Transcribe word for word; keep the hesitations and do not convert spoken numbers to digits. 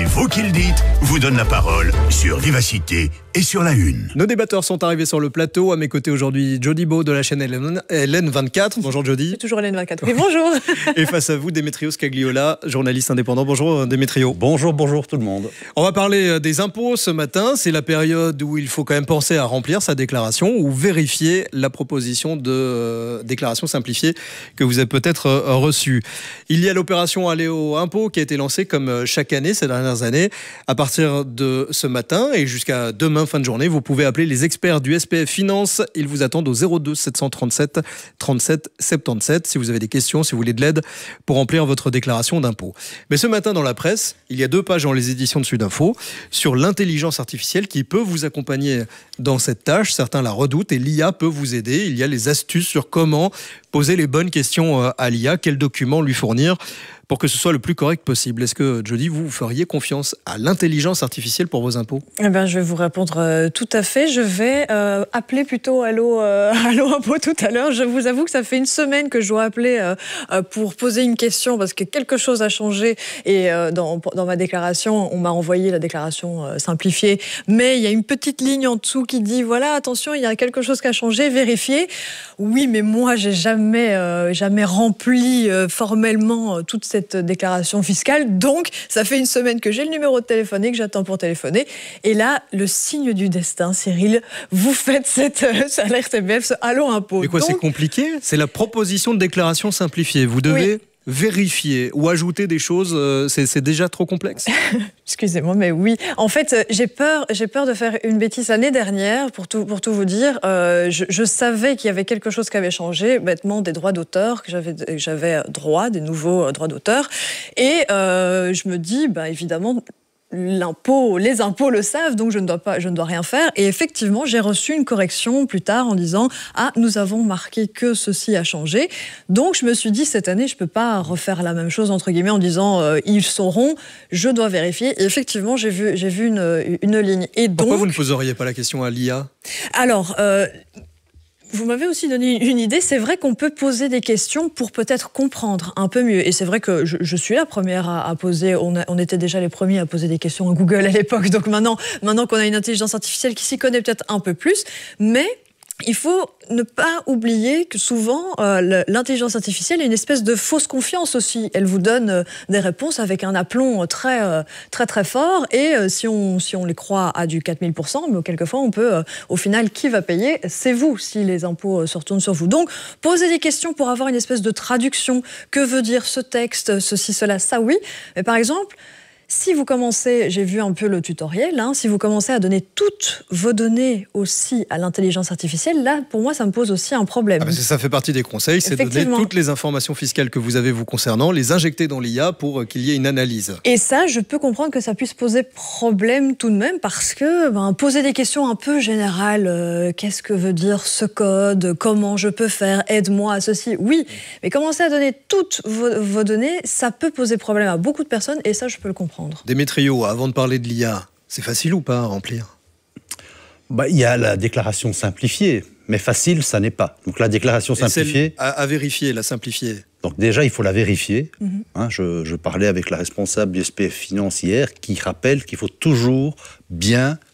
vous qui le dites vous donne la parole sur Vivacité et sur La Une. Nos débatteurs sont arrivés sur le plateau. À mes côtés aujourd'hui, Jody Beau de la chaîne L N vingt-quatre. Bonjour Jody. C'est toujours L N vingt-quatre. Oui, bonjour. Et face à vous, Démétrio Scagliola, journaliste indépendant. Bonjour Démétrio. Bonjour, bonjour tout le monde. On va parler des impôts ce matin. C'est la période où il faut quand même penser à remplir sa déclaration ou vérifier la proposition de euh, déclaration simplifiée que vous avez peut-être euh, reçue. Il y a l'opération Aléo Impôt qui a été lancée comme chaque année ces dernières années. À partir de ce matin et jusqu'à demain fin de journée, vous pouvez appeler les experts du S P F Finance. Ils vous attendent au zéro deux sept cent trente-sept trente-sept soixante-dix-sept si vous avez des questions, si vous voulez de l'aide pour remplir votre déclaration d'impôt. Mais ce matin dans la presse, il y a deux pages dans les éditions de Sud Info sur l'intelligence artificielle qui peut vous accompagner dans cette tâche. Certains la redoutent et l'I A peut vous aider. Il y a les astuces sur comment poser les bonnes questions à l'I A, quels documents lui fournir pour que ce soit le plus correct possible. Est-ce que, Jody, vous feriez confiance à l'intelligence artificielle pour vos impôts ? Eh ben, je vais vous répondre euh, tout à fait. Je vais euh, appeler plutôt Allo, euh, Allo Impôt tout à l'heure. Je vous avoue que ça fait une semaine que je dois appeler euh, euh, pour poser une question parce que quelque chose a changé. Et euh, dans, dans ma déclaration, on m'a envoyé la déclaration euh, simplifiée. Mais il y a une petite ligne en dessous qui dit, voilà, attention, il y a quelque chose qui a changé, vérifiez. Oui, mais moi, j'ai jamais, euh, jamais rempli euh, formellement euh, toute cette déclaration fiscale. Donc, ça fait une semaine que j'ai le numéro de téléphone et que j'attends pour téléphoner. Et là, le signe du destin, Cyril, vous faites cette, euh, à l'R T B F, ce Allo Impôt. Et quoi, donc, c'est compliqué ? C'est la proposition de déclaration simplifiée. Vous devez... Oui. Vérifier ou ajouter des choses, euh, c'est, c'est déjà trop complexe. Excusez-moi, mais oui. En fait, euh, j'ai peur, j'ai peur de faire une bêtise. L'année dernière, pour tout, pour tout vous dire, euh, je, je savais qu'il y avait quelque chose qui avait changé, bêtement des droits d'auteur, que j'avais, j'avais droit, des nouveaux droits d'auteur. Et euh, je me dis, bah, évidemment... L'impôt, les impôts le savent, donc je ne dois pas, je ne dois rien faire. Et effectivement, j'ai reçu une correction plus tard en disant « Ah, nous avons marqué que ceci a changé ». Donc, je me suis dit, cette année, je ne peux pas refaire la même chose, entre guillemets, en disant euh, « Ils sauront, je dois vérifier ». Et effectivement, j'ai vu, j'ai vu une, une ligne. Et donc, pourquoi vous ne poseriez pas la question à l'I A ? Alors... Euh, Vous m'avez aussi donné une idée. C'est vrai qu'on peut poser des questions pour peut-être comprendre un peu mieux. Et c'est vrai que je, je suis la première à, à poser. On, a, on était déjà les premiers à poser des questions à Google à l'époque. Donc maintenant, maintenant qu'on a une intelligence artificielle qui s'y connaît peut-être un peu plus. Mais il faut ne pas oublier que souvent, euh, l'intelligence artificielle est une espèce de fausse confiance aussi. Elle vous donne euh, des réponses avec un aplomb très, euh, très, très fort. Et euh, si, on, si on les croit à du quatre mille pour cent, mais quelquefois, on peut, euh, au final, qui va payer ? C'est vous, si les impôts euh, se retournent sur vous. Donc, posez des questions pour avoir une espèce de traduction. Que veut dire ce texte, ceci, cela, ça, oui. Mais par exemple... Si vous commencez, j'ai vu un peu le tutoriel, hein, si vous commencez à donner toutes vos données aussi à l'intelligence artificielle, là, pour moi, ça me pose aussi un problème. Ah bah ça fait partie des conseils, c'est donner toutes les informations fiscales que vous avez vous concernant, les injecter dans l'I A pour qu'il y ait une analyse. Et ça, je peux comprendre que ça puisse poser problème tout de même, parce que ben, poser des questions un peu générales, euh, qu'est-ce que veut dire ce code, comment je peux faire, aide-moi à ceci, oui, mais commencer à donner toutes vos, vos données, ça peut poser problème à beaucoup de personnes, et ça, je peux le comprendre. Démétrio, avant de parler de l'I A, c'est facile ou pas à remplir ? Bah, il y a la déclaration simplifiée, mais facile, ça n'est pas. Donc la déclaration simplifiée... À, à vérifier, la simplifiée. Donc déjà, il faut la vérifier. Mm-hmm. Hein, je, je parlais avec la responsable du S P F Finance hier, qui rappelle qu'il faut toujours bien